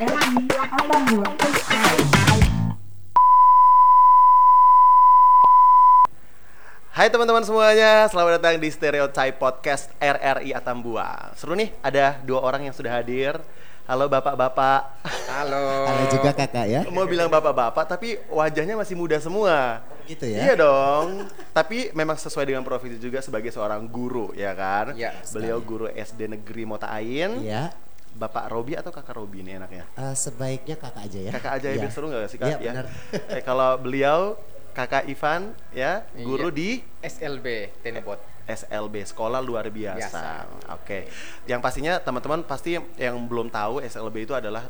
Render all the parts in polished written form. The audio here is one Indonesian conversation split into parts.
RRI Atambua. Hai teman-teman semuanya, selamat datang di Stereotype Podcast RRI Atambua. Seru nih, ada 2 orang yang sudah hadir. Halo bapak-bapak. Halo. Halo juga kakak ya. Mau bilang bapak-bapak tapi wajahnya masih muda semua. Gitu ya. Iya dong. Tapi memang sesuai dengan profesi juga sebagai seorang guru, ya kan? Iya. Beliau guru SD Negeri Mota Ain. Iya. Bapak Robi atau kakak Robi nih enaknya? Sebaiknya kakak aja ya. Kakak aja ya, Iya. biar seru nggak sih kak? Iya, Ya? benar. Kalau beliau kakak Ivan ya, guru Iya. di SLB Tenebot. SLB, sekolah luar biasa. Biasa. Oke. Yang pastinya teman-teman pasti yang belum tahu SLB itu adalah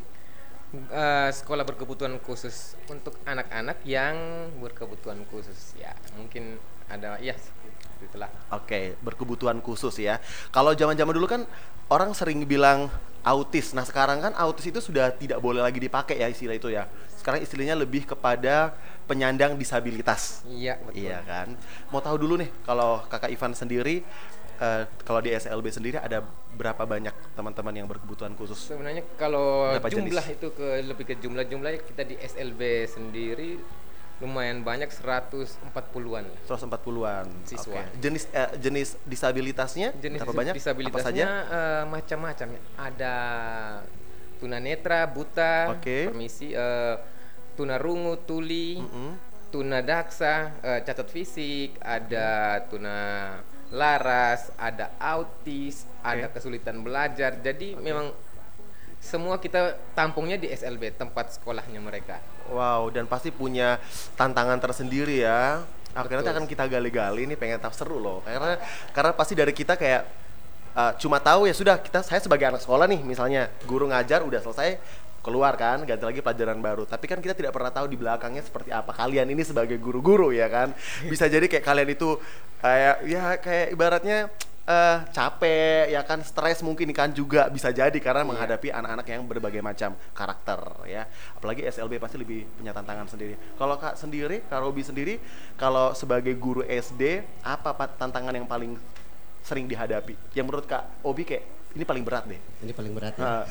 Sekolah berkebutuhan khusus untuk anak-anak yang berkebutuhan khusus. Ya, mungkin ada itulah. oke, berkebutuhan khusus ya. Kalau zaman-zaman dulu kan orang sering bilang autis. Nah, sekarang kan autis itu sudah tidak boleh lagi dipakai ya istilah itu ya. Sekarang istilahnya lebih kepada penyandang disabilitas. Iya, betul. Iya kan. Mau tahu dulu nih kalau kakak Ivan sendiri, kalau di SLB sendiri ada berapa banyak teman-teman yang berkebutuhan khusus? Sebenarnya kalau Berapa jumlah jenis? itu lebih ke jumlah kita di SLB sendiri lumayan banyak, 140-an lah. 140-an Siswa. Oke. Jenis disabilitasnya Jenis berapa banyak? disabilitasnya Apa saja? macam-macam ya. Ada tunanetra, buta, Oke. permisi, tunarungu, tuli, tunadaksa, cacat fisik, ada tuna laras, ada autis, ada kesulitan belajar. Jadi memang semua kita tampungnya di SLB, tempat sekolahnya mereka. Wow, dan pasti punya tantangan tersendiri ya. Akhirnya nanti akan kita gali-gali nih, pengen tahu, seru loh. Karena pasti dari kita kayak cuma tahu ya sudah, saya sebagai anak sekolah nih misalnya, guru ngajar udah selesai, keluar kan, ganti lagi pelajaran baru. Tapi kan kita tidak pernah tahu di belakangnya seperti apa kalian ini sebagai guru-guru ya kan. Bisa jadi kayak kalian itu kayak ibaratnya capek ya kan, stres mungkin kan juga bisa jadi karena menghadapi anak-anak yang berbagai macam karakter ya. Apalagi SLB pasti lebih punya tantangan sendiri. Kalau Kak sendiri, Kak Robi sendiri, kalau sebagai guru SD, apa tantangan yang paling sering dihadapi? Yang menurut Kak Obi kayak ini paling berat deh. Ini paling berat ya.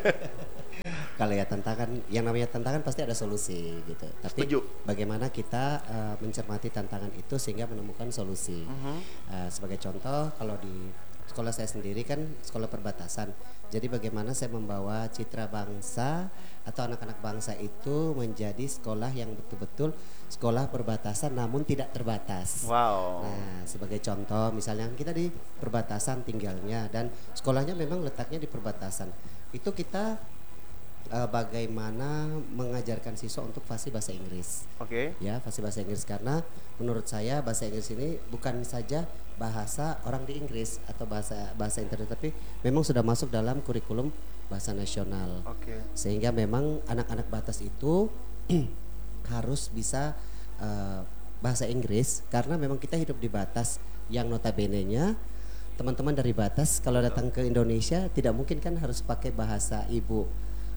Kalau ya tantangan, yang namanya tantangan pasti ada solusi gitu. Tapi Setuju. bagaimana kita mencermati tantangan itu sehingga menemukan solusi. Sebagai contoh, kalau di sekolah saya sendiri kan sekolah perbatasan. Jadi bagaimana saya membawa citra bangsa atau anak-anak bangsa itu menjadi sekolah yang betul-betul sekolah perbatasan namun tidak terbatas. Wow. Nah, sebagai contoh misalnya kita di perbatasan tinggalnya dan sekolahnya memang letaknya di perbatasan. Itu kita bagaimana mengajarkan siswa untuk fasih bahasa Inggris. Oke. Ya, fasih bahasa Inggris karena menurut saya bahasa Inggris ini bukan saja bahasa orang di Inggris atau bahasa internet, tapi memang sudah masuk dalam kurikulum bahasa nasional. Oke. Sehingga memang anak-anak batas itu harus bisa bahasa Inggris karena memang kita hidup di batas yang notabene-nya teman-teman dari batas kalau datang ke Indonesia tidak mungkin kan harus pakai bahasa ibu.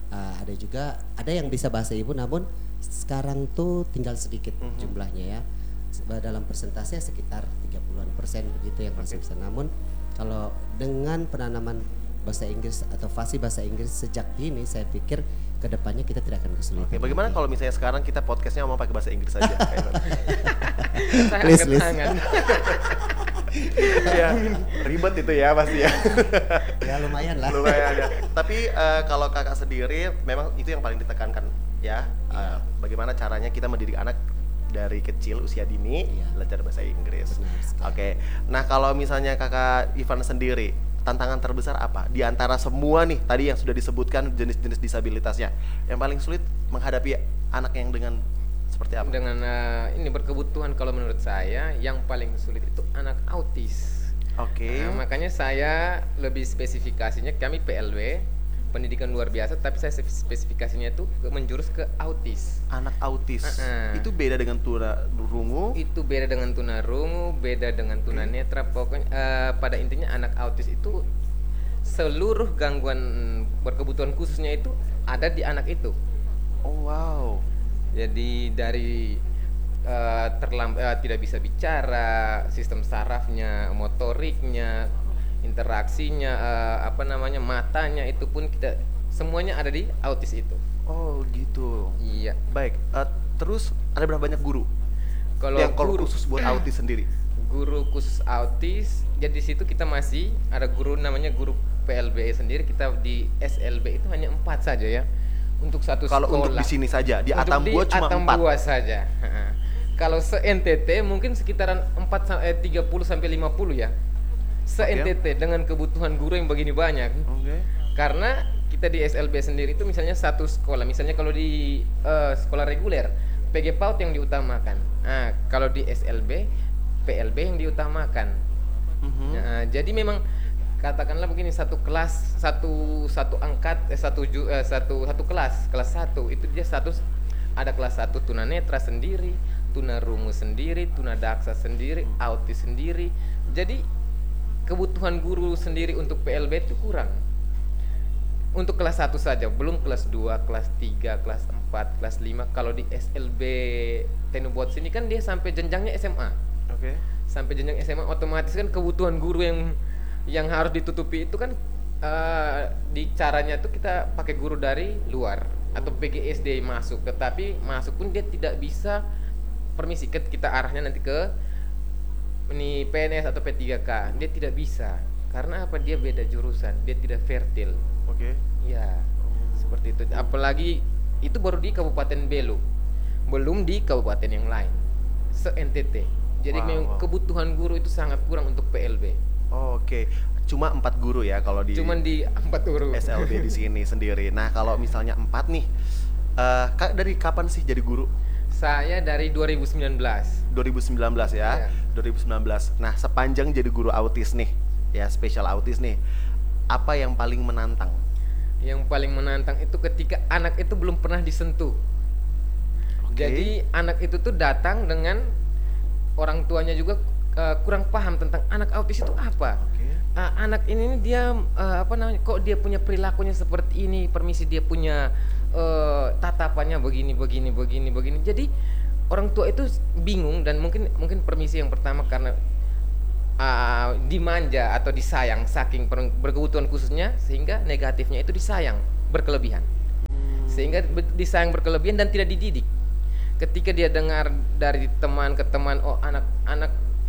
Ada yang bisa bahasa ibu namun sekarang tuh tinggal sedikit jumlahnya ya. Dalam persentase sekitar 30% begitu yang masih bisa. Namun kalau dengan penanaman bahasa Inggris atau fasih bahasa Inggris sejak dini, saya pikir kedepannya kita tidak akan kesulitan. Oke, bagaimana kalau misalnya sekarang kita podcastnya ngomong pakai bahasa Inggris saja? Saya Please, angkat please. tangan. Ya, ribet itu ya pasti ya. Ya lumayan lah. Lumayan ya. Tapi kalau kakak sendiri memang itu yang paling ditekankan ya. Bagaimana caranya kita mendidik anak dari kecil usia dini belajar bahasa Inggris. Benar sekali. Oke. Nah, kalau misalnya kakak Ivan sendiri, tantangan terbesar apa di antara semua nih tadi yang sudah disebutkan jenis-jenis disabilitasnya? Yang paling sulit menghadapi anak yang dengan seperti apa? Dengan ini berkebutuhan, kalau menurut saya yang paling sulit itu anak autis. Oke. Nah, makanya saya lebih spesifikasinya, kami PLW pendidikan luar biasa, tapi saya spesifikasinya itu menjurus ke autis. Anak autis. Uh-uh. Itu beda dengan tunarungu. Itu beda dengan tunarungu, beda dengan tunanetra. Pokoknya pada intinya anak autis itu seluruh gangguan berkebutuhan khususnya itu ada di anak itu. Oh wow. Jadi dari tidak bisa bicara, sistem sarafnya, motoriknya, interaksinya, matanya itu pun kita semuanya ada di autis itu. Oh gitu. Iya. Baik. Terus ada berapa banyak guru Kalau yang kalau guru khusus buat autis sendiri? guru khusus autis, jadi di situ kita masih ada guru namanya guru PLBE sendiri. Kita di SLB itu hanya 4 saja ya untuk satu Kalau sekolah. untuk di sini saja, di Untuk Atambua cuma 4. Atambua saja. Kalau se-NTT mungkin sekitaran 30 sampai 50 ya. Se-NTT dengan kebutuhan guru yang begini banyak. Oke. Karena kita di SLB sendiri itu misalnya satu sekolah, misalnya kalau di sekolah reguler PG PAUD yang diutamakan. Nah, kalau di SLB PLB yang diutamakan. Nah, jadi memang katakanlah begini, satu kelas satu kelas 1 itu dia ada kelas 1 tunanetra sendiri, tunarungu sendiri, tunadaksa sendiri, autis sendiri. Jadi kebutuhan guru sendiri untuk PLB itu kurang. Untuk kelas 1 saja, belum kelas 2, kelas 3, kelas 4, kelas 5. Kalau di SLB Tenubot sini kan dia sampai jenjangnya SMA. Oke. Sampai jenjang SMA, otomatis kan kebutuhan guru yang harus ditutupi itu kan di caranya tuh kita pakai guru dari luar atau PGSD masuk. Tetapi masuk pun dia tidak bisa permisi, kita arahnya nanti ke ini PNS atau P3K, dia tidak bisa. Karena apa? Dia beda jurusan, dia tidak fertil. Oke. Ya, seperti itu. Apalagi itu baru di Kabupaten Belu, belum di kabupaten yang lain se-NTT. Jadi memang kebutuhan guru itu sangat kurang untuk PLB. Oke. Cuma 4 guru ya kalau di Cuman di 4 guru SLB di sini sendiri. Nah, kalau misalnya 4 nih, dari kapan sih jadi guru? Saya dari 2019. 2019 ya. Iya. 2019. Nah, sepanjang jadi guru autis nih, ya spesial autis nih, apa yang paling menantang? Yang paling menantang itu ketika anak itu belum pernah disentuh. Oke. Jadi anak itu tuh datang dengan orang tuanya juga kurang paham tentang anak autis itu apa. Oke. Anak ini dia kok dia punya perilakunya seperti ini, permisi dia punya tatapannya begini. Jadi orang tua itu bingung, dan mungkin permisi yang pertama karena dimanja atau disayang saking berkebutuhan khususnya, sehingga negatifnya itu disayang berkelebihan. Sehingga disayang berkelebihan dan tidak dididik. Ketika dia dengar dari teman ke teman, oh anak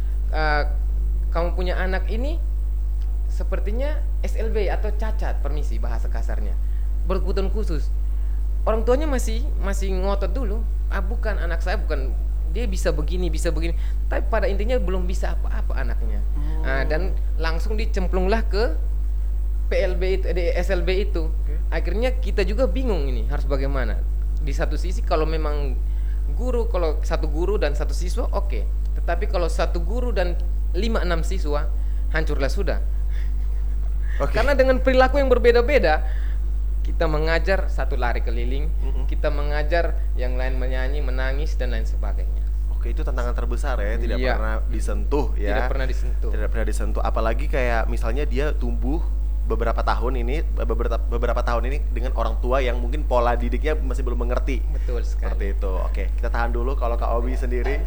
kamu punya anak ini sepertinya SLB atau cacat, permisi bahasa kasarnya, berkebutuhan khusus. Orang tuanya masih ngotot dulu, bukan anak saya, bukan, dia bisa begini. Tapi pada intinya belum bisa apa-apa anaknya. Dan langsung dicemplunglah ke PLB itu, SLB itu. Akhirnya kita juga bingung ini harus bagaimana. Di satu sisi kalau memang kalau satu guru dan satu siswa oke. Tetapi kalau satu guru dan 5-6 siswa, hancurlah sudah. Karena dengan perilaku yang berbeda-beda, kita mengajar satu lari keliling, kita mengajar yang lain menyanyi, menangis dan lain sebagainya. Oke, itu tantangan terbesar ya, tidak pernah disentuh ya. Tidak pernah disentuh. Apalagi kayak misalnya dia tumbuh beberapa tahun ini dengan orang tua yang mungkin pola didiknya masih belum mengerti. Betul sekali. Seperti itu. Oke, kita tahan dulu. Kalau Kak Obi sendiri,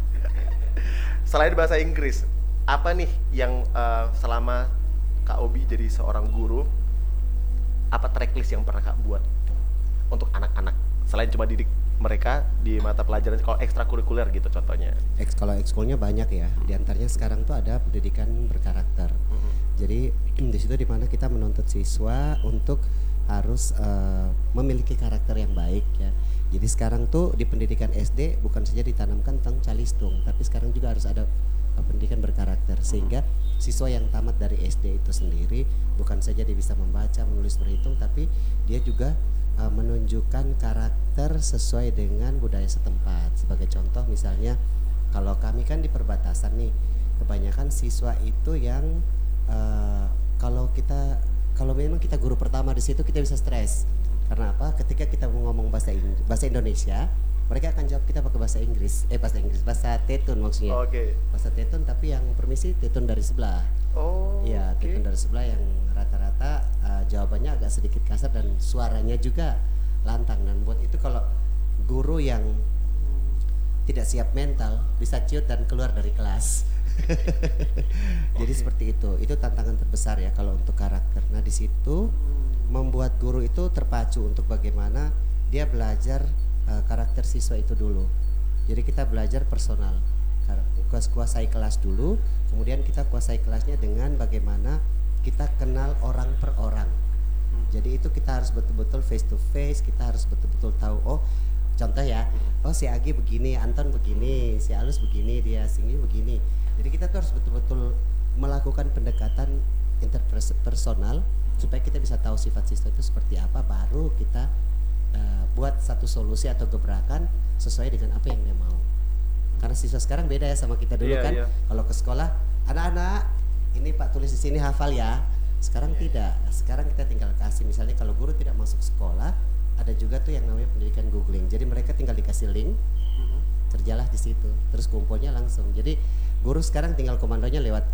selain bahasa Inggris, apa nih yang selama Kak Obi jadi seorang guru, apa tracklist yang pernah Kak buat untuk anak-anak selain cuma didik mereka di mata pelajaran kalau ekstrakurikuler gitu contohnya? Kalau ekskulnya banyak ya. Di antaranya sekarang tuh ada pendidikan berkarakter. Jadi di situ dimana kita menuntut siswa untuk harus memiliki karakter yang baik ya. Jadi sekarang tuh di pendidikan SD bukan saja ditanamkan tentang calistung, tapi sekarang juga harus ada pendidikan berkarakter, sehingga siswa yang tamat dari SD itu sendiri bukan saja dia bisa membaca, menulis, berhitung, tapi dia juga menunjukkan karakter sesuai dengan budaya setempat. Sebagai contoh misalnya kalau kami kan di perbatasan nih, kebanyakan siswa itu yang kalau memang kita guru pertama di situ kita bisa stres. Karena apa? Ketika kita mau ngomong bahasa Indonesia, mereka akan jawab kita pakai bahasa Tetun maksudnya. Oke. Bahasa Tetun, tapi yang permisi Tetun dari sebelah. Iya, Tetun dari sebelah yang rata-rata jawabannya agak sedikit kasar dan suaranya juga lantang. Dan buat itu kalau guru yang tidak siap mental bisa ciut dan keluar dari kelas. Jadi seperti itu tantangan terbesar ya kalau untuk karakter. Nah di situ membuat guru itu terpacu untuk bagaimana dia belajar karakter siswa itu dulu. Jadi kita belajar personal, kuasai kelas dulu, kemudian kita kuasai kelasnya dengan bagaimana kita kenal orang per orang. Jadi itu kita harus betul-betul face to face, kita harus betul-betul tahu, oh contoh ya, oh si Agi begini, Anton begini, si Alus begini, dia sini begini. Jadi kita tuh harus betul-betul melakukan pendekatan interpersonal supaya kita bisa tahu sifat siswa itu seperti apa, baru kita buat satu solusi atau gebrakan sesuai dengan apa yang dia mau. Karena siswa sekarang beda ya sama kita dulu kan. Kalau ke sekolah, anak-anak ini Pak tulis di sini hafal ya. Sekarang tidak. Sekarang kita tinggal kasih, misalnya kalau guru tidak masuk sekolah, ada juga tuh yang namanya pendidikan googling. Jadi mereka tinggal dikasih link, kerjalah di situ, terus kumpulnya langsung. Jadi guru sekarang tinggal komandonya lewat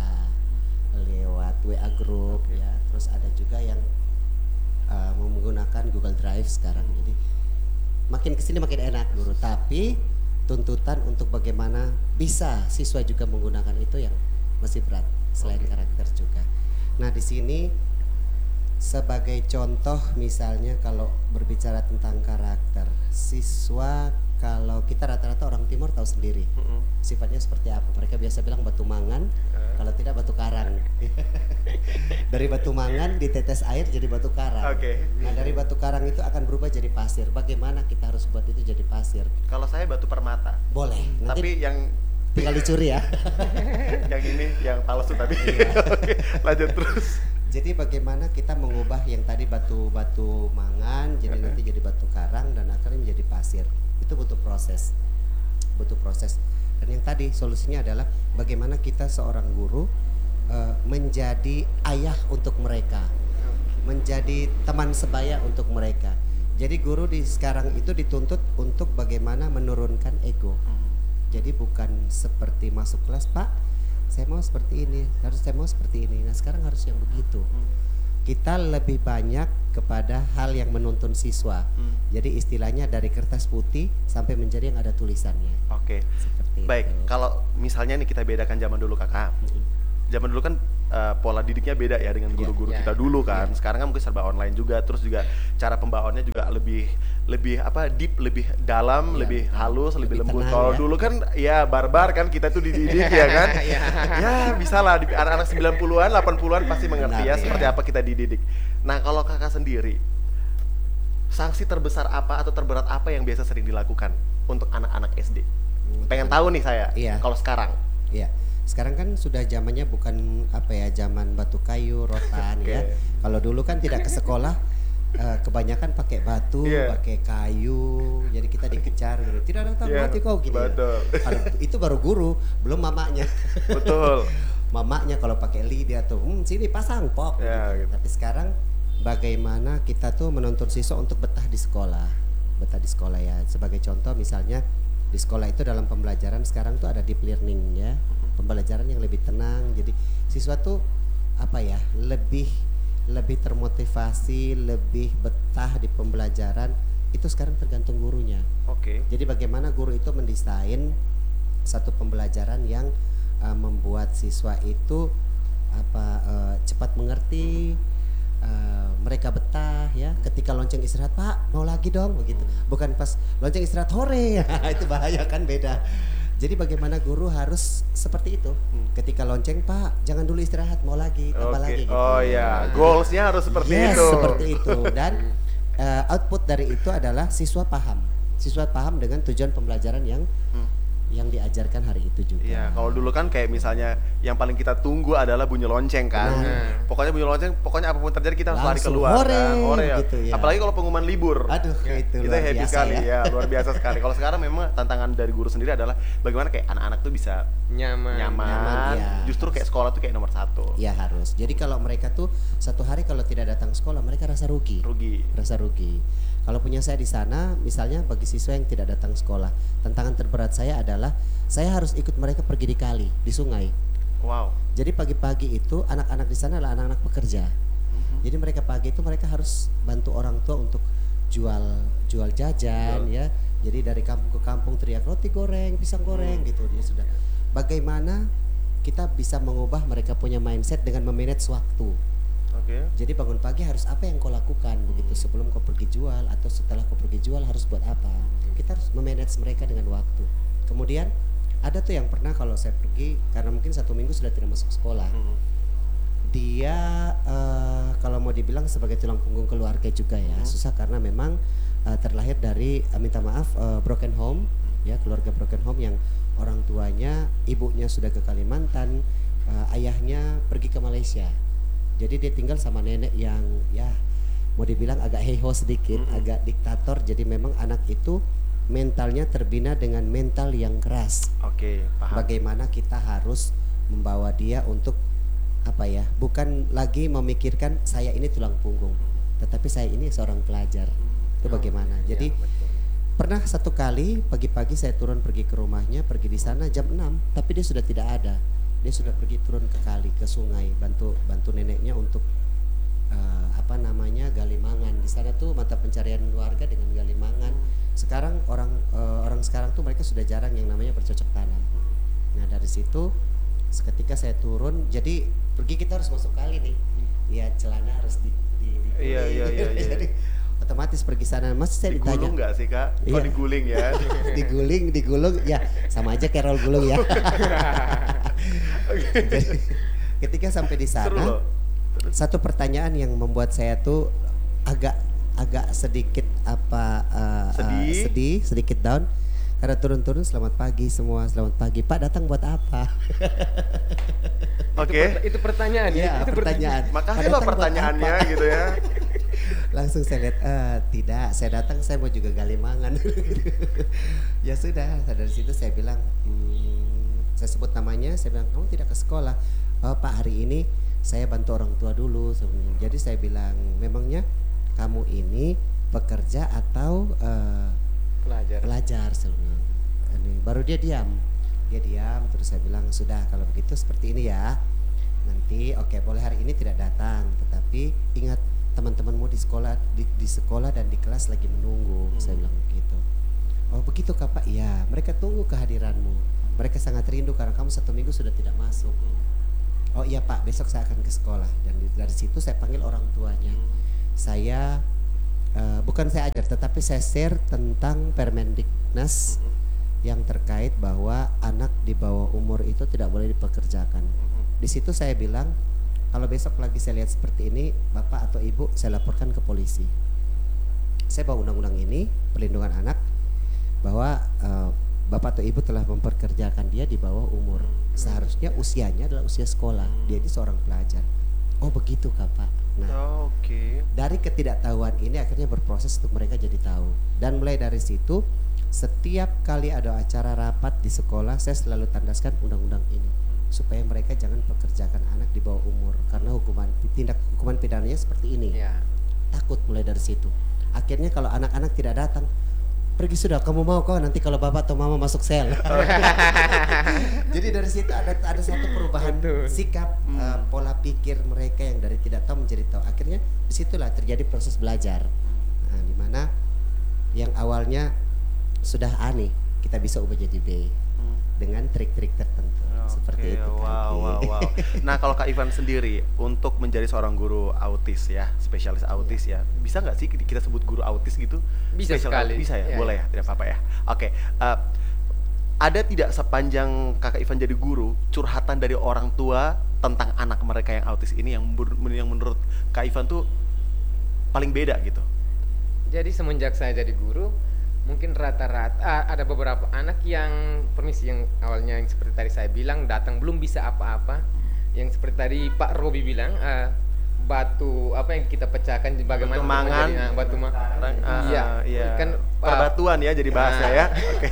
WA group ya. Terus ada juga yang menggunakan Google Drive sekarang. Jadi makin kesini makin enak guru. Tapi tuntutan untuk bagaimana bisa siswa juga menggunakan itu yang masih berat selain karakter juga. Nah di sini sebagai contoh misalnya kalau berbicara tentang karakter siswa, kalau kita rata-rata orang timur tahu sendiri sifatnya seperti apa. Mereka biasa bilang batu mangan, kalau tidak batu karang. Dari batu mangan ditetes air jadi batu karang. Nah dari batu karang itu akan berubah jadi pasir. Bagaimana kita harus buat itu jadi pasir? Kalau saya batu permata. Boleh. Nanti tapi yang tinggal dicuri ya. yang ini yang palsu tadi. Oke, lanjut terus. Jadi bagaimana kita mengubah yang tadi batu mangan jadi nanti jadi batu karang dan akhirnya menjadi pasir. Itu butuh proses. Dan yang tadi solusinya adalah bagaimana kita seorang guru menjadi ayah untuk mereka, menjadi teman sebaya untuk mereka. Jadi guru di sekarang itu dituntut untuk bagaimana menurunkan ego. Jadi bukan seperti masuk kelas, Pak, saya mau seperti ini, saya mau seperti ini. Nah sekarang harus yang begitu. Kita lebih banyak kepada hal yang menuntun siswa. Jadi istilahnya dari kertas putih sampai menjadi yang ada tulisannya. Oke. Seperti baik, itu. kalau misalnya nih kita bedakan zaman dulu kakak. Zaman dulu kan pola didiknya beda ya dengan guru-guru kita dulu kan. Sekarang kan mungkin serba online juga, terus juga cara pembawaannya juga lebih deep, lebih dalam, lebih halus, lebih lembut. Kalau dulu kan ya barbar kan kita tuh dididik ya kan. Ya bisa lah anak-anak 90-an, 80-an pasti mengerti ya seperti apa kita dididik. Nah kalau kakak sendiri, sanksi terbesar apa atau terberat apa yang biasa sering dilakukan untuk anak-anak SD? Pengen tahu nih saya. Kalau sekarang. Iya. Sekarang kan sudah zamannya bukan zaman batu kayu, rotan ya. Kalau dulu kan tidak ke sekolah, kebanyakan pakai batu, pakai kayu. Jadi kita dikejar gitu. Tidak ada tahu mati kau gini. Betul. Ya. Itu baru guru, belum mamanya. Betul. Mamanya kalau pakai lidah tuh, sini pasang pok. Gitu. Tapi sekarang bagaimana kita tuh menuntun siswa untuk betah di sekolah ya. Sebagai contoh misalnya di sekolah itu dalam pembelajaran sekarang tuh ada deep learning ya. Pembelajaran yang lebih tenang, jadi siswa tuh lebih termotivasi, lebih betah di pembelajaran. Itu sekarang tergantung gurunya. Jadi bagaimana guru itu mendesain satu pembelajaran yang membuat siswa itu cepat mengerti, mereka betah ya. Ketika lonceng istirahat, Pak mau lagi dong begitu. Bukan pas lonceng istirahat hore. Itu bahaya kan, beda. Jadi bagaimana guru harus seperti itu. Ketika lonceng, Pak, jangan dulu istirahat, mau lagi, tambah lagi. Gitu. Oh ya, goalsnya harus seperti itu. Seperti itu. Dan output dari itu adalah siswa paham dengan tujuan pembelajaran yang diajarkan hari itu juga. Iya, kalau dulu kan kayak misalnya yang paling kita tunggu adalah bunyi lonceng kan. Pokoknya bunyi lonceng, pokoknya apapun terjadi kita harus lari keluar kan. Gitu, ya. Apalagi kalau pengumuman libur. Aduh, itu kita happy sekali ya. Luar biasa sekali. Kalau sekarang memang tantangan dari guru sendiri adalah bagaimana kayak anak-anak tuh bisa nyaman. Ya. Justru kayak sekolah tuh kayak nomor 1. Iya harus. Jadi kalau mereka tuh satu hari kalau tidak datang sekolah, mereka rasa rugi. Rasa rugi. Kalau punya saya di sana, misalnya bagi siswa yang tidak datang sekolah, tantangan terberat saya adalah saya harus ikut mereka pergi di kali, di sungai. Wow. Jadi pagi-pagi itu anak-anak di sana adalah anak-anak pekerja. Jadi mereka pagi itu mereka harus bantu orang tua untuk jual jajan ya. Jadi dari kampung ke kampung teriak roti goreng, pisang goreng gitu dia sudah. Bagaimana kita bisa mengubah mereka punya mindset dengan memanage waktu. Oke. Jadi bangun pagi harus apa yang kau lakukan begitu, sebelum kau pergi jual atau setelah kau pergi jual harus buat apa. Kita harus memanage mereka dengan waktu. Kemudian ada tuh yang pernah kalau saya pergi karena mungkin 1 minggu sudah tidak masuk sekolah. Dia kalau mau dibilang sebagai tulang punggung keluarga juga ya, susah karena memang terlahir dari minta maaf broken home ya, keluarga broken home yang orang tuanya, ibunya sudah ke Kalimantan, ayahnya pergi ke Malaysia. Jadi dia tinggal sama nenek yang ya mau dibilang agak heho sedikit, agak diktator. Jadi memang anak itu mentalnya terbina dengan mental yang keras. Oke, paham. Bagaimana kita harus membawa dia untuk apa ya? Bukan lagi memikirkan saya ini tulang punggung, tetapi saya ini seorang pelajar. Itu bagaimana? Jadi pernah satu kali pagi-pagi saya turun pergi ke rumahnya, pergi di sana jam 6, tapi dia sudah tidak ada. Dia sudah pergi turun ke kali, ke sungai, bantu neneknya untuk gali mangan. Di sana tuh mata pencarian warga dengan gali mangan. Sekarang orang sekarang tuh mereka sudah jarang yang namanya bercocok tanam. Nah dari situ seketika saya turun, jadi pergi kita harus masuk kali nih. Ya celana harus Iya. Jadi otomatis pergi sana. Mas saya ditanya. Digulung nggak sih kak? Iya. Oh diguling ya? digulung ya sama aja kayak roll gulung ya. Jadi, ketika sampai di Seru sana loh. satu pertanyaan yang membuat saya tuh agak sedikit sedih, sedikit down karena turun-turun selamat pagi semua, selamat pagi Pak, datang buat apa? Oke. Itu pertanyaan Ya, Itu pertanyaan. Makasih Pak, loh datang buat pertanyaannya apa? gitu ya. Langsung saya lihat, tidak, saya datang saya mau juga gali mangan. Ya sudah, dari situ saya bilang, saya sebut namanya, saya bilang kamu tidak ke sekolah. Oh, Pak, hari ini saya bantu orang tua dulu. Jadi saya bilang, memangnya kamu ini pekerja atau pelajar? Baru dia diam, terus saya bilang sudah kalau begitu seperti ini ya. Nanti oke, boleh hari ini tidak datang, tetapi ingat teman-temanmu di sekolah dan di kelas lagi menunggu. Saya bilang begitu. Oh begitu Kak Pak? Iya, mereka tunggu kehadiranmu. Mereka sangat rindu karena kamu 1 minggu sudah tidak masuk. Oh iya Pak, besok saya akan ke sekolah. Dan dari situ saya panggil orang tuanya. Saya bukan saya ajar, tetapi saya share tentang Permendiknas yang terkait bahwa anak di bawah umur itu tidak boleh dipekerjakan. Di situ saya bilang, kalau besok lagi saya lihat seperti ini, Bapak atau Ibu, saya laporkan ke polisi. Saya bawa undang-undang ini, perlindungan anak, bahwa Bapak atau Ibu telah mempekerjakan dia di bawah umur. Seharusnya usianya adalah usia sekolah. Dia ini seorang pelajar. Oh begitu Kak Pak. Nah, Oke. dari ketidaktahuan ini akhirnya berproses untuk mereka jadi tahu. Dan mulai dari situ, setiap kali ada acara rapat di sekolah, saya selalu tandaskan undang-undang ini supaya mereka jangan pekerjakan anak di bawah umur karena tindak hukuman pidananya seperti ini. Ya. Takut mulai dari situ. Akhirnya kalau anak-anak tidak datang, pergi sudah, kamu mau kok nanti kalau bapak atau mama masuk sel. Jadi dari situ ada satu perubahan sikap, pola pikir mereka yang dari tidak tahu menjadi tahu. Akhirnya disitulah terjadi proses belajar. Nah, di mana yang awalnya sudah A nih, kita bisa ubah jadi B dengan trik-trik tertentu. Seperti itu. Wow. Nah kalau Kak Ivan sendiri untuk menjadi seorang guru autis ya, spesialis autis ya, bisa nggak sih kita sebut guru autis gitu? Bisa sekali. Bisa ya, Ya, boleh ya, tidak apa-apa ya. Oke, ada tidak sepanjang Kakak Ivan jadi guru curhatan dari orang tua tentang anak mereka yang autis ini yang menurut Kak Ivan tuh paling beda gitu? Jadi semenjak saya jadi guru, mungkin rata-rata ada beberapa anak yang permisi yang awalnya yang seperti tadi saya bilang datang belum bisa apa-apa, yang seperti tadi Pak Robi bilang batu apa yang kita pecahkan bagaimana Batu mangan. batu Iya. kan Perbatuan ya jadi bahasa ya. Oke.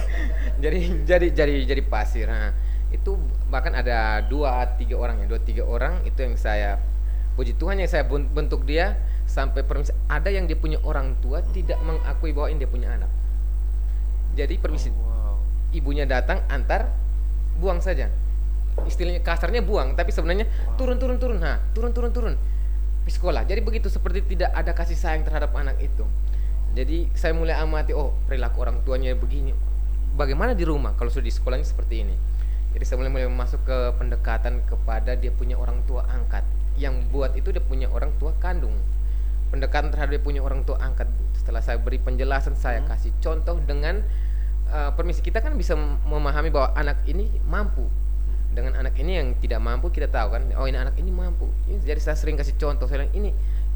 jadi pasir. Nah, itu bahkan ada 2-3 orang itu yang saya puji Tuhan yang saya bentuk dia sampai permisi ada yang dia punya orang tua tidak mengakui bahwa ini dia punya anak. Jadi permisi ibunya datang antar buang saja, istilahnya kasarnya buang, tapi sebenarnya turun di sekolah. Jadi begitu, seperti tidak ada kasih sayang terhadap anak itu. Jadi saya mulai amati, oh perilaku orang tuanya begini, bagaimana di rumah kalau sudah di sekolahnya seperti ini. Jadi saya mulai masuk ke pendekatan kepada dia punya orang tua angkat. yang buat itu dia punya orang tua kandung. Pendekatan terhadap dia punya orang tua angkat. Setelah saya beri penjelasan, saya kasih contoh dengan permisi, kita kan bisa memahami bahwa anak ini mampu. Dengan anak ini yang tidak mampu kita tahu kan, oh ini anak ini mampu. Jadi saya sering kasih contoh, saya bilang ini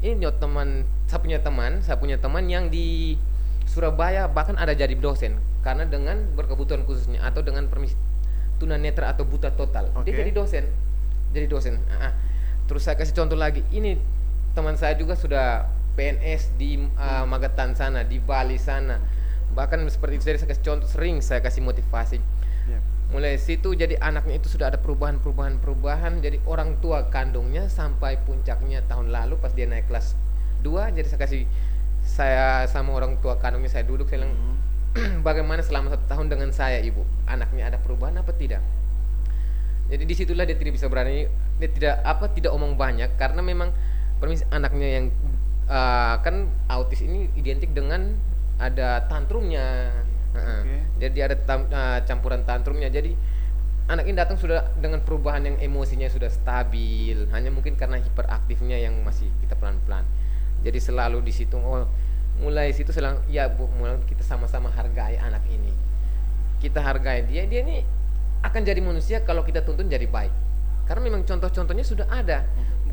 saya punya teman yang di Surabaya bahkan ada jadi dosen karena dengan berkebutuhan khususnya atau dengan permisi tunanetra atau buta total. Dia jadi dosen. Terus saya kasih contoh lagi, ini teman saya juga sudah PNS di Magetan sana, di Bali sana. Bahkan seperti itu, jadi saya kasih contoh, sering saya kasih motivasi. Mulai situ jadi anaknya itu sudah ada perubahan. Jadi orang tua kandungnya sampai puncaknya tahun lalu pas dia naik kelas 2, jadi saya sama orang tua kandungnya saya duduk, saya bilang bagaimana selama 1 tahun dengan saya ibu, anaknya ada perubahan apa tidak? Jadi disitulah dia tidak bisa berani, dia tidak omong banyak karena memang permisi anaknya yang kan autis ini identik dengan ada tantrumnya. Jadi ada campuran tantrumnya. Jadi anak ini datang sudah dengan perubahan yang emosinya sudah stabil, hanya mungkin karena hiperaktifnya yang masih kita pelan-pelan. Jadi selalu di situ, mulai situ selang ya bu, mulai kita sama-sama hargai anak ini. Kita hargai dia ini akan jadi manusia kalau kita tuntun jadi baik. Karena memang contoh-contohnya sudah ada,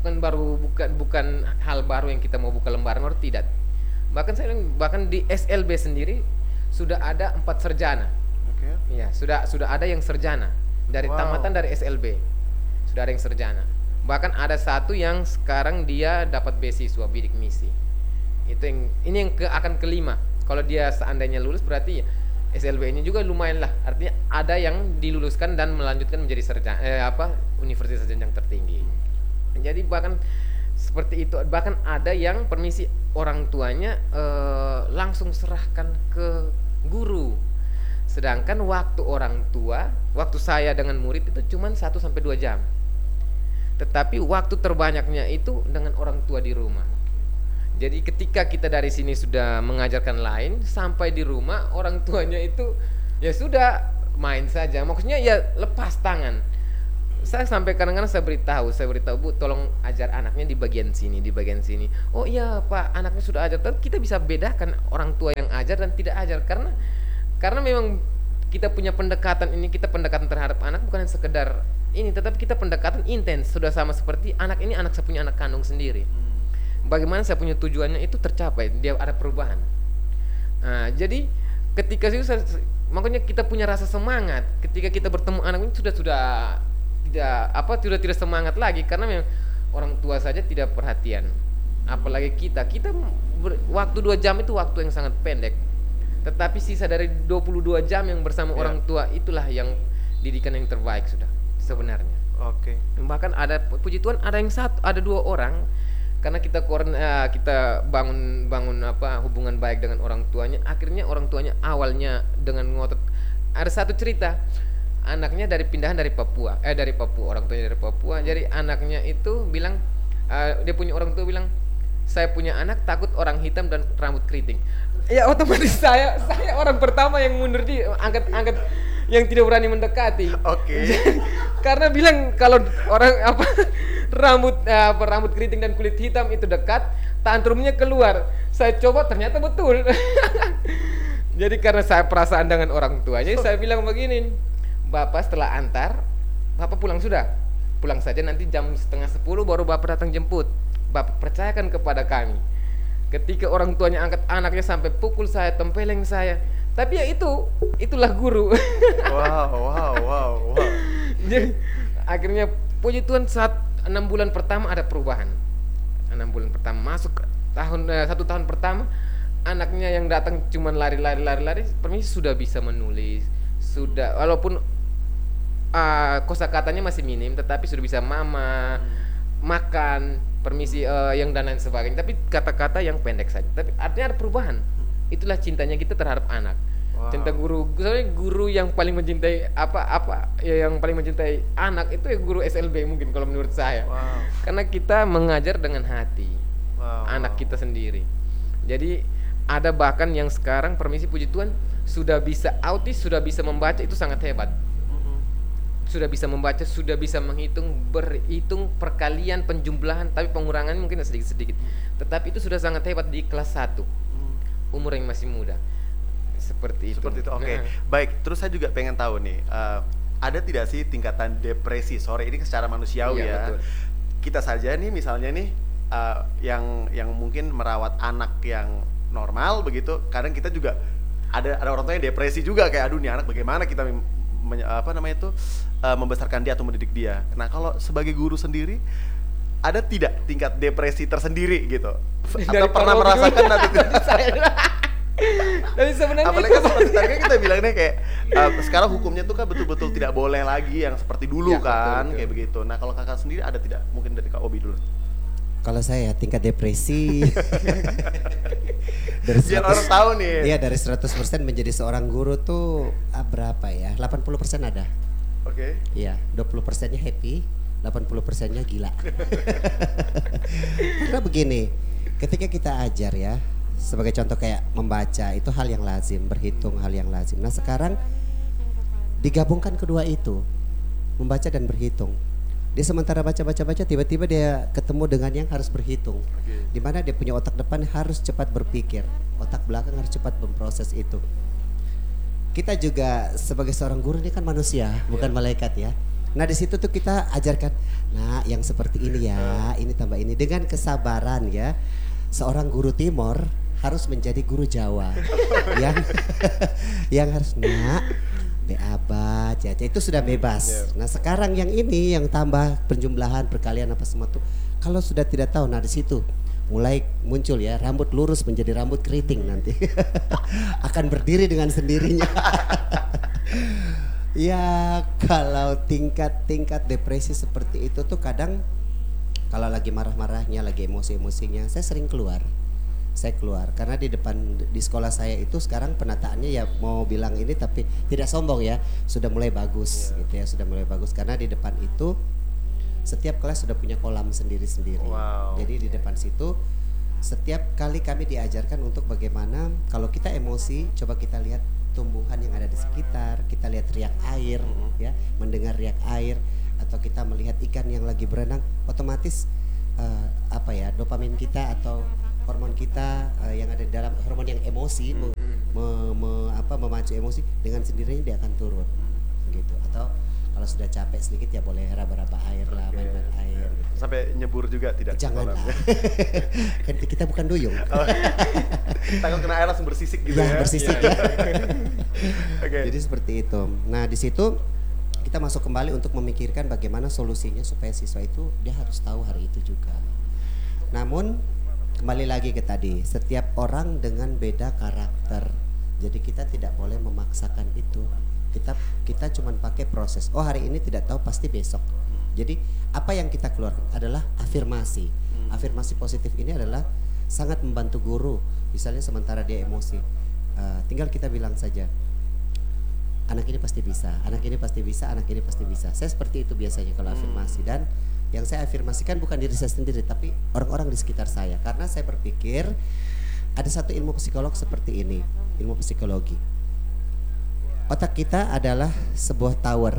bukan hal baru yang kita mau buka lembaran baru, tidak. Bahkan di SLB sendiri sudah ada 4 sarjana. Ya, sudah ada yang sarjana dari tamatan dari SLB. Sudah ada yang sarjana. Bahkan ada satu yang sekarang dia dapat beasiswa bidik misi. Ini yang akan kelima. Kalau dia seandainya lulus berarti ya SLB-nya juga lumayan lah. Artinya ada yang diluluskan dan melanjutkan menjadi sarjana universitas jenjang tertinggi. Jadi bahkan seperti itu, bahkan ada yang permisi orang tuanya langsung serahkan ke guru. Sedangkan waktu saya dengan murid itu cuma 1-2 jam. Tetapi waktu terbanyaknya itu dengan orang tua di rumah. Jadi ketika kita dari sini sudah mengajarkan lain, sampai di rumah orang tuanya itu ya sudah main saja. Maksudnya ya lepas tangan. Saya sampai kadang-kadang saya beritahu Bu, tolong ajar anaknya di bagian sini. Oh iya Pak, anaknya sudah ajar. Tapi kita bisa bedakan orang tua yang ajar dan tidak ajar karena memang kita punya pendekatan ini, kita pendekatan terhadap anak bukan sekedar ini, tetapi kita pendekatan intens, sudah sama seperti anak ini saya punya anak kandung sendiri. Bagaimana saya punya tujuannya itu tercapai, dia ada perubahan. Jadi ketika itu makanya kita punya rasa semangat ketika kita bertemu anak ini sudah tidak semangat lagi karena memang orang tua saja tidak perhatian, apalagi kita waktu 2 jam itu waktu yang sangat pendek, tetapi sisa dari 22 jam yang bersama orang tua itulah yang didikan yang terbaik sudah sebenarnya. Bahkan ada puji Tuhan ada 2 orang karena kita bangun hubungan baik dengan orang tuanya. Akhirnya orang tuanya awalnya dengan ngotot. Ada satu cerita, anaknya pindahan dari Papua, orang tuanya dari Papua. Jadi anaknya itu bilang, dia punya orang tua bilang, saya punya anak takut orang hitam dan rambut keriting. Ya otomatis saya orang pertama yang mundur, di angkat yang tidak berani mendekati. Karena bilang kalau orang rambut keriting dan kulit hitam itu dekat, tantrumnya keluar. Saya coba ternyata betul. Jadi karena saya perasaan dengan orang tuanya, saya bilang begini, Bapak setelah antar, Bapak pulang saja, nanti jam 9:30 baru Bapak datang jemput. Bapak percayakan kepada kami. Ketika orang tuanya angkat anaknya sampai pukul saya, tempeleng saya. Tapi ya itulah guru. Wow. Jadi akhirnya puji Tuhan saat 6 bulan pertama ada perubahan. 6 bulan pertama masuk 1 tahun pertama, anaknya yang datang cuman lari, permisi sudah bisa menulis, sudah walaupun kosakatanya masih minim, tetapi sudah bisa mama, makan, permisi yang dan lain sebagainya. Tapi kata-kata yang pendek saja. Tapi artinya ada perubahan. Itulah cintanya kita terhadap anak. Cinta guru, soalnya guru yang paling mencintai yang paling mencintai anak itu ya guru SLB mungkin kalau menurut saya. Karena kita mengajar dengan hati anak kita sendiri. Jadi ada bahkan yang sekarang permisi puji Tuhan sudah bisa autis, sudah bisa membaca, itu sangat hebat. sudah bisa membaca, sudah bisa berhitung perkalian, penjumlahan, tapi pengurangan mungkin sedikit-sedikit. Tetapi itu sudah sangat hebat di kelas 1. Umur yang masih muda. Seperti itu. Oke. Baik, terus saya juga pengen tahu nih, ada tidak sih tingkatan depresi? Sorry, ini secara manusiawi Iya, ya. betul. Kita saja nih misalnya nih yang mungkin merawat anak yang normal begitu, kadang kita juga ada orang tua yang depresi juga, kayak aduh nih anak bagaimana kita membesarkan dia atau mendidik dia. Nah, kalau sebagai guru sendiri ada tidak tingkat depresi tersendiri gitu? Atau pernah merasakan atau tidak? Tapi sebenarnya Apalagi seperti tadi kan kita bilangnya kayak sekarang hukumnya tuh kan betul-betul tidak boleh lagi yang seperti dulu Ya, kan, betul. kayak begitu. Nah, kalau kakak sendiri ada tidak? Mungkin dari Kak Obi dulu. Kalau saya tingkat depresi dari Biar orang tahu nih. Iya, dari 100% menjadi seorang guru tuh berapa ya? 80% ada. Oke. Iya, 20%-nya happy, 80%-nya gila. Karena begini, ketika kita ajar ya, sebagai contoh kayak membaca itu hal yang lazim, berhitung hal yang lazim. Nah, sekarang digabungkan kedua itu, membaca dan berhitung. Dia sementara baca tiba-tiba dia ketemu dengan yang harus berhitung. Di mana dia punya otak depan harus cepat berpikir, otak belakang harus cepat memproses itu. Kita juga sebagai seorang guru ini kan manusia, bukan malaikat ya. Nah, di situ tuh kita ajarkan, nah yang seperti ini ya, ini tambah ini dengan kesabaran ya. Seorang guru Timor harus menjadi guru Jawa yang harus abad ya, itu sudah bebas. Nah, sekarang yang ini yang tambah penjumlahan, perkalian apa semua tuh kalau sudah tidak tahu, nah di situ mulai muncul ya rambut lurus menjadi rambut keriting nanti. Akan berdiri dengan sendirinya. Ya, kalau tingkat depresi seperti itu tuh kadang kalau lagi marah-marahnya, lagi emosi-emosinya, saya keluar karena di sekolah saya itu sekarang penataannya ya mau bilang ini tapi tidak sombong ya, sudah mulai bagus gitu ya, sudah mulai bagus karena di depan itu setiap kelas sudah punya kolam sendiri-sendiri. Wow. Jadi di depan situ setiap kali kami diajarkan untuk bagaimana kalau kita emosi, coba kita lihat tumbuhan yang ada di sekitar, kita lihat riak air ya, mendengar riak air, atau kita melihat ikan yang lagi berenang, otomatis dopamin kita atau hormon kita yang ada di dalam hormon yang emosi memacu emosi, dengan sendirinya dia akan turun gitu. Atau kalau sudah capek sedikit ya boleh raba-raba air lah, main-main air gitu. Sampai nyebur juga tidak? Janganlah. Kan kita bukan duyung. Takut kena air langsung bersisik gitu ya. Bersisik ya. Oke. Jadi seperti itu. Nah, di situ kita masuk kembali untuk memikirkan bagaimana solusinya supaya siswa itu dia harus tahu hari itu juga. Namun kembali lagi ke tadi, setiap orang dengan beda karakter. Jadi kita tidak boleh memaksakan itu. Kita cuman pakai proses. Oh, hari ini tidak tahu, pasti besok. Jadi apa yang kita keluarkan adalah afirmasi. Afirmasi positif ini adalah sangat membantu guru. Misalnya sementara dia emosi, tinggal kita bilang saja, anak ini pasti bisa, anak ini pasti bisa, anak ini pasti bisa. Saya seperti itu biasanya kalau afirmasi, dan yang saya afirmasikan bukan diri saya sendiri tapi orang-orang di sekitar saya, karena saya berpikir ada satu ilmu psikolog seperti ini, ilmu psikologi. Otak kita adalah sebuah tower.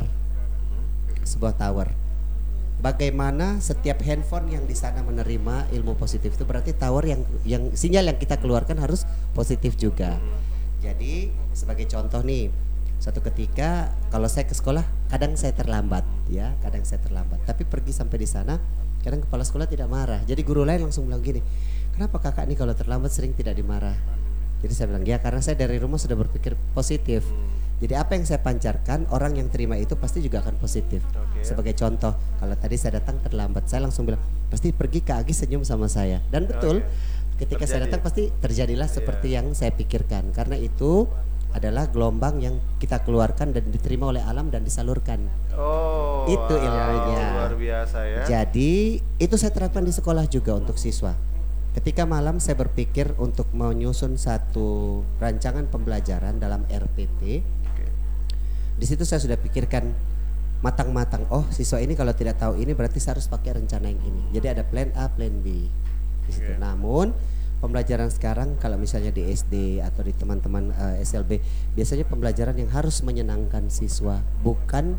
Bagaimana setiap handphone yang di sana menerima ilmu positif itu berarti tower yang sinyal yang kita keluarkan harus positif juga. Jadi sebagai contoh nih, suatu ketika kalau saya ke sekolah kadang saya terlambat ya, tapi pergi sampai di sana kadang kepala sekolah tidak marah. Jadi guru lain langsung bilang gini, kenapa kakak nih kalau terlambat sering tidak dimarah? Jadi saya bilang ya karena saya dari rumah sudah berpikir positif. Jadi apa yang saya pancarkan, orang yang terima itu pasti juga akan positif. Sebagai contoh, kalau tadi saya datang terlambat, saya langsung bilang pasti pergi Kak Agi senyum sama saya. Dan betul, ketika saya datang pasti terjadilah seperti yang saya pikirkan. Karena itu adalah gelombang yang kita keluarkan dan diterima oleh alam dan disalurkan. Oh, itu ilmunya. Luar biasa ya. Jadi itu saya terapkan di sekolah juga untuk siswa. Ketika malam saya berpikir untuk menyusun satu rancangan pembelajaran dalam RPP. Di situ saya sudah pikirkan matang-matang. Oh, siswa ini kalau tidak tahu ini berarti saya harus pakai rencana yang ini. Jadi ada plan A, plan B. Di situ. Namun pembelajaran sekarang kalau misalnya di SD atau di teman-teman SLB, biasanya pembelajaran yang harus menyenangkan siswa, bukan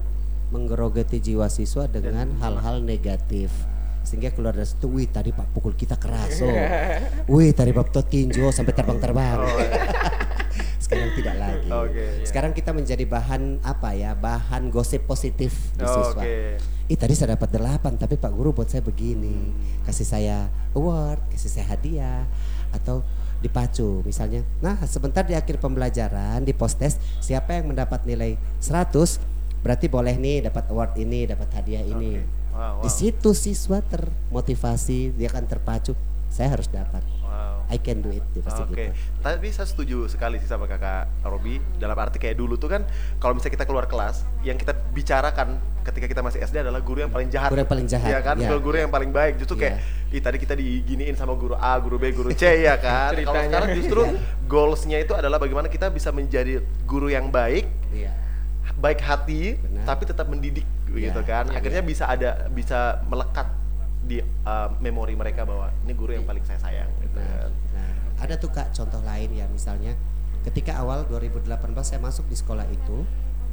menggerogoti jiwa siswa dengan hal-hal negatif. Sehingga keluar dari situ, wih tadi Pak pukul kita keras, wih tadi Pak to tinju sampai terbang-terbang. Sekarang tidak lagi. Sekarang kita menjadi bahan apa ya, bahan gosip positif di siswa. Ih tadi saya dapat 8 tapi Pak Guru buat saya begini, kasih saya award, kasih saya hadiah, atau dipacu misalnya. Nah sebentar di akhir pembelajaran di post test siapa yang mendapat nilai 100 berarti boleh nih dapat award ini, dapat hadiah ini. Di situ siswa termotivasi, dia akan terpacu, saya harus dapat. I can do it, pasti gitu. Tapi saya setuju sekali sih sama kakak Robi, dalam arti kayak dulu tuh kan kalau misalnya kita keluar kelas, yang kita bicarakan ketika kita masih SD adalah guru yang paling jahat. Guru yang paling jahat. Ya kan, guru yang paling baik. Justru kayak, tadi kita diginiin sama guru A, guru B, guru C ya kan. Kalau sekarang justru goalsnya itu adalah bagaimana kita bisa menjadi guru yang baik, baik hati, tapi tetap mendidik gitu kan. Akhirnya bisa melekat di memori mereka bahwa ini guru yang paling saya sayang gitu kan. Ada tuh Kak contoh lain ya, misalnya ketika awal 2018 saya masuk di sekolah itu,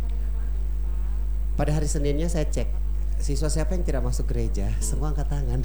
pada hari Seninnya saya cek siswa siapa yang tidak masuk gereja, semua angkat tangan.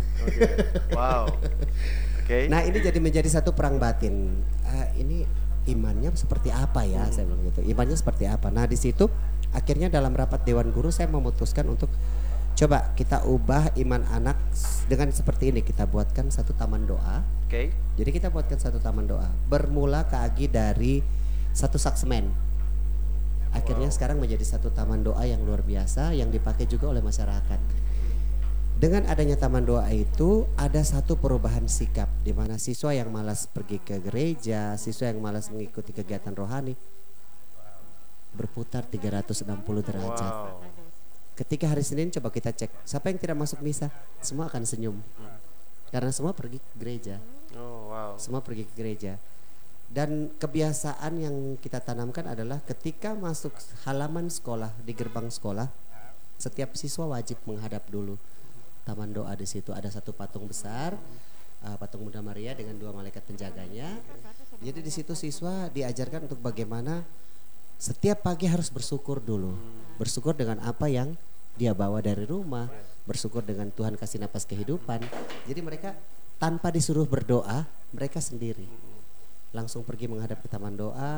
Nah ini menjadi satu perang batin. Ini imannya seperti apa ya, saya bilang gitu. Imannya seperti apa. Nah di situ akhirnya dalam rapat Dewan Guru saya memutuskan untuk coba kita ubah iman anak dengan seperti ini, kita buatkan satu taman doa. Jadi kita buatkan satu taman doa. Bermula Kak Agi dari satu saksemen. Akhirnya sekarang menjadi satu taman doa yang luar biasa yang dipakai juga oleh masyarakat. Dengan adanya taman doa itu ada satu perubahan sikap di mana siswa yang malas pergi ke gereja, siswa yang malas mengikuti kegiatan rohani berputar 360 derajat. Ketika hari Senin coba kita cek, siapa yang tidak masuk misa? Semua akan senyum. Karena semua pergi ke gereja. Semua pergi ke gereja. Dan kebiasaan yang kita tanamkan adalah ketika masuk halaman sekolah, di gerbang sekolah, setiap siswa wajib menghadap dulu taman doa. Di situ ada satu patung besar, patung Bunda Maria dengan 2 malaikat penjaganya. Jadi di situ siswa diajarkan untuk bagaimana setiap pagi harus bersyukur dulu. Bersyukur dengan apa yang dia bawa dari rumah, bersyukur dengan Tuhan kasih napas kehidupan. Jadi mereka tanpa disuruh berdoa, mereka sendiri langsung pergi menghadap ke taman doa,